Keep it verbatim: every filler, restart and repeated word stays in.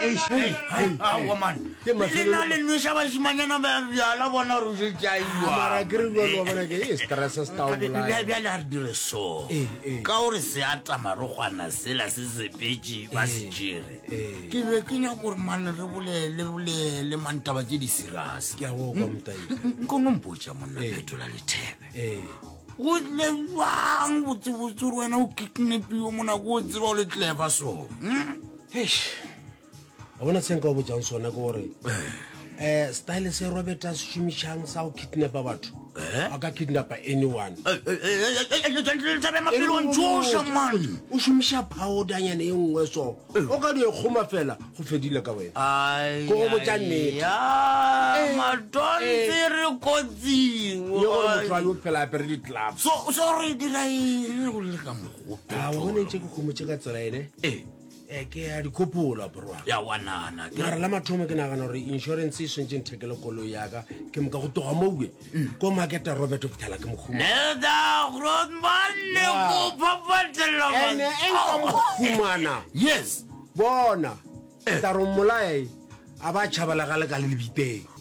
awa man lena le nwisha bashimanyana ba bjala bona re je tjaiwa mara ke re go bona ke e stress sta o ya bjala re dire so ka o re se ata marogwana sela se se peji ba se jere ke be ke nya gore man re bole le bole le mantaba tse di serious ke a go go mtai ko nomboja monna phetola le thebe eh go le wang botse botse wena o kidnapiwa mona go tseba le clever so eish a bona tsenka o botsang sona ke gore eh style se Robert a shumishang sa o kidnapa batho a ka kidnapa anyone o shumisha powder nyane e nngwe so o ka di khoma fela go fedile ka wena ai go go botsa nnete ya madonse re kotsi yo go try o phela a pere di club so so re di lai go le ka mo a bona ntse go khomotse ka tsela ene eh eh ke a di kopola bro ya wanana ke re la mathomo ke nagana gore insurance e swentse nthekele kolo yaka ke mo ka go toga mowe ko market Robert o phela ke moghumo ne da grotman le go papatela ene en ka mokhumana yes bona ta ro molai aba tshabala ga le ka le biteng